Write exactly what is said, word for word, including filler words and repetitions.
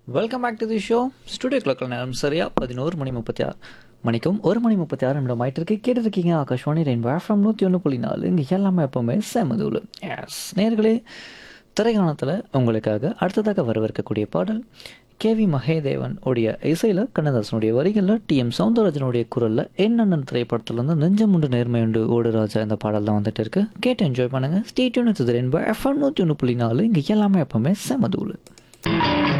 Welcome back to the show. Studio கிளக்கில் நேரம் சரியா பதினோரு மணி முப்பத்தி ஆறு மணிக்கும் ஒரு மணி முப்பத்தி ஆறு நிமிடம் ஆயிட்டு இருக்கு. கேட்டுருக்கீங்க ஆகாஷ்வாணி ரெயின்போ எஃப்எம் நூற்றி ஒன்று புள்ளி நாலு. இங்கே எல்லாமே எப்போவுமே செமதூள். எஸ் நேர்களே, திரைக்காணத்தில் உங்களுக்காக அடுத்ததாக வரவிருக்கக்கூடிய பாடல் கேவி மகேதேவன் உடைய இசையில் கண்ணதாசனுடைய வரிகளில் டி எம் சௌந்தரராஜனுடைய குரலில் என்னென்ன திரைப்படத்தில் வந்து நெஞ்சமுண்டு நேர்மையுண்டு ஓடு ராஜா இந்த பாடல் தான் வந்துட்டு இருக்கு. கேட்டு என்ஜாய் பண்ணுங்கள். Stay tune with rainbow FM நூற்றி ஒன்று புள்ளி நாலு. இங்கே எல்லாமே எப்போவுமே செமதூள்.